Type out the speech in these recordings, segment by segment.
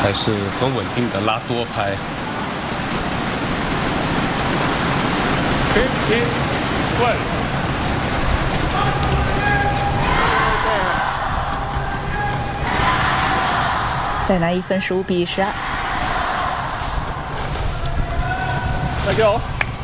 还是很稳定的拉多拍。 15-1。 再拿1分，15-12。 再球。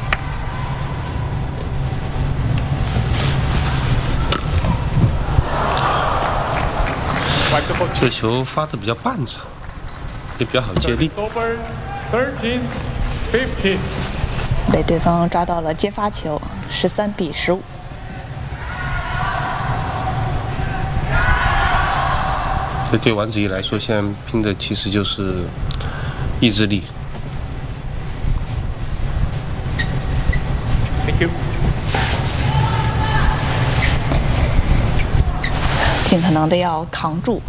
这球发的比较半场，也比较好接力。 13-15。 被对方抓到了接发球，13-15。 这对王子怡来说，现在拼的其实就是意志力。 Thank you。 尽可能的要扛住。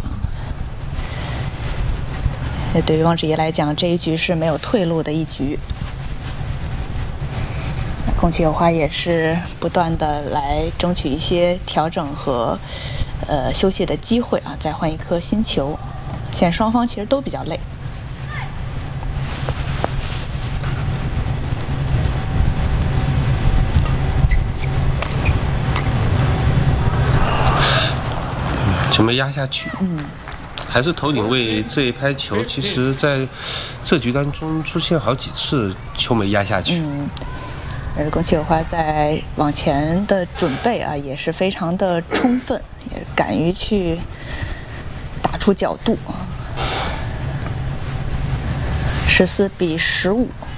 对于王子怡来讲，这一局是没有退路的一局。宫崎有花也是不断的来争取一些调整和休息的机会啊，再换一颗新球。现在双方其实都比较累。 球没压下去。还是头顶位这一拍球，其实在这局当中出现好几次球没压下去。 宫崎有花在往前的准备啊，也是非常的充分，也敢于去打出角度。14-15。